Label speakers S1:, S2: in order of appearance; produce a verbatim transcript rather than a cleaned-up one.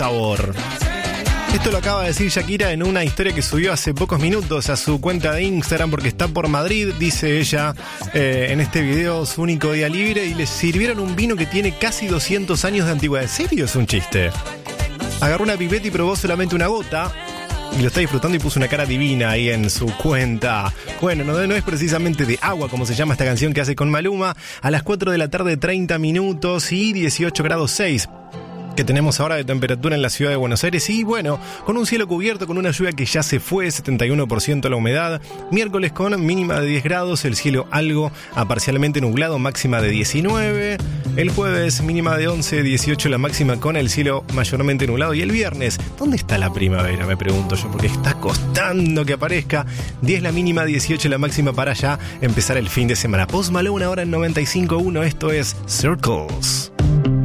S1: sabor. Esto lo acaba de decir Shakira en una historia que subió hace pocos minutos a su cuenta de Instagram porque está por Madrid, dice ella eh, en este video, su único día libre, y le sirvieron un vino que tiene casi doscientos años de antigüedad. ¿En serio es un chiste? Agarró una pipeta y probó solamente una gota y lo está disfrutando y puso una cara divina ahí en su cuenta. Bueno, no, no es precisamente de agua como se llama esta canción que hace con Maluma. A las cuatro de la tarde, treinta minutos y dieciocho grados seis que tenemos ahora de temperatura en la ciudad de Buenos Aires. Y bueno, con un cielo cubierto, con una lluvia que ya se fue, setenta y uno por ciento la humedad. Miércoles con mínima de diez grados, el cielo algo a parcialmente nublado, máxima de diecinueve. El jueves mínima de once, dieciocho la máxima con el cielo mayormente nublado. Y el viernes, ¿dónde está la primavera? Me pregunto yo, porque está costando que aparezca. diez la mínima, dieciocho la máxima para ya empezar el fin de semana. Post Malone ahora en noventa y cinco punto uno, esto es Circles.